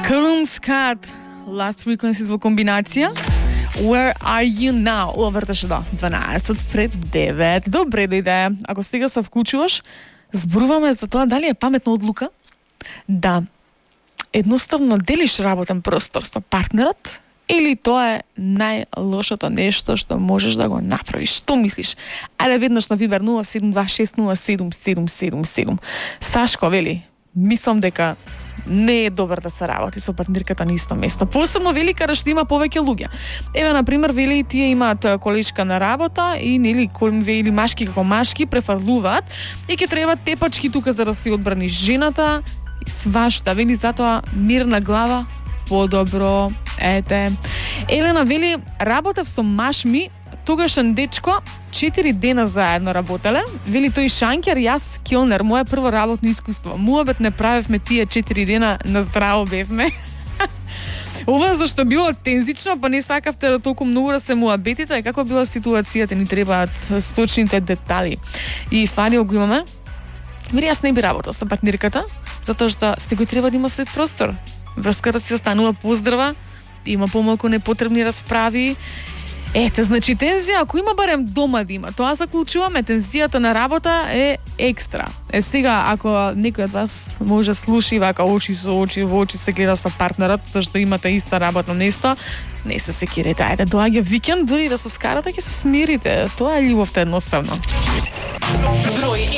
Krumskat, Last Frequencies во комбинација. Where are you now? Вртеше до 12 пред 9. Добре дојде. Ако сега се вклучуваш, зборуваме за тоа дали е паметна одлука да едноставно делиш работен простор со партнерот или тоа е најлошото нешто што можеш да го направиш. Што мислиш? Ајде веднаш на Вибер 0726077777. Сашко вели, мислам дека не е добар да се работи со партнерката на исто место. Посебно вели каде што има повеќе луѓе. Еве на пример вели тие имаат колешка на работа и нели кој вели машки како машки префрлуваат и ќе требаат тепачки тука за да се одбрани жената и свашта. Вели затоа мирна глава подобро. Ете. Елена вели работев со машми, тогашен дечко 4 дена заедно работеле. Вели тој шанкер, јас келнер, моја прво работно искуство. Муабет не правевме тие 4 дена, на здраво бевме. Ова зашто било тензично, па не сакавте да толку многу да се муабетите, и како била ситуацијата, ни требаат сточните детали. И Фанил го имаме. Вели, јас не би работел со партнерката, затоа што секој треба да има свој простор. Врската си останува поздрава, има помалку непотребни расправи. Ете, значи тензија, ако има барем дома да има, тоа заклучуваме, тензијата на работа е екстра. Сега, ако некој од вас може слуши вака очи со очи, во очи се гледа со партнерот, зашто имате иста работно место, не се секирете, ајде, доаѓа викенд, дури да се скарате, ќе се смирите. Тоа е љубовта едноставно. Број